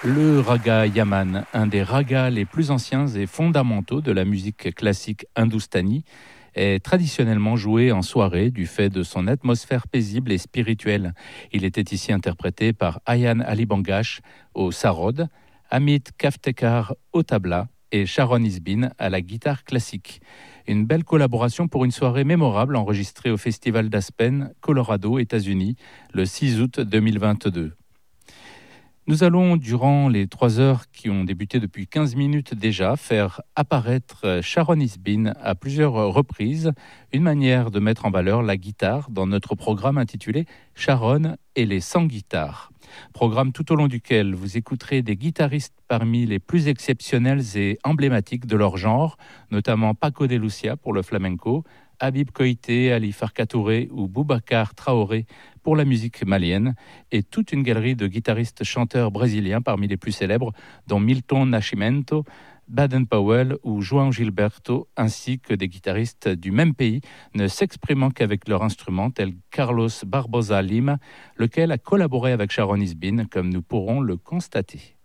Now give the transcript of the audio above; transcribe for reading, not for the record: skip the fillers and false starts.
Le raga yaman, un des ragas les plus anciens et fondamentaux de la musique classique hindoustanie, est traditionnellement joué en soirée du fait de son atmosphère paisible et spirituelle. Il était ici interprété par Ayan Ali Bangash au sarod, Amit Kaftekar au tabla et Sharon Isbin à la guitare classique. Une belle collaboration pour une soirée mémorable enregistrée au Festival d'Aspen, Colorado, États-Unis, le 6 août 2022. Nous allons, durant les 3 heures qui ont débuté depuis 15 minutes déjà, faire apparaître Sharon Isbin à plusieurs reprises, une manière de mettre en valeur la guitare dans notre programme intitulé Sharon et les 100 guitares. Programme tout au long duquel vous écouterez des guitaristes parmi les plus exceptionnels et emblématiques de leur genre, notamment Paco de Lucia pour le flamenco, Habib Koité, Ali Farka Touré ou Boubacar Traoré pour la musique malienne, et toute une galerie de guitaristes chanteurs brésiliens parmi les plus célèbres, dont Milton Nascimento, Baden Powell ou João Gilberto, ainsi que des guitaristes du même pays, ne s'exprimant qu'avec leur instrument, tel Carlos Barbosa Lima, lequel a collaboré avec Sharon Isbin, comme nous pourrons le constater.